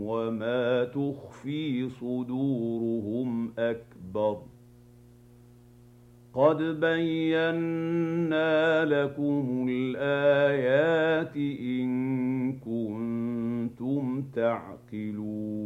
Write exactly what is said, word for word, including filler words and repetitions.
وما تخفي صدورهم أكبر قد بينا لكم الآيات إن كنتم تعقلون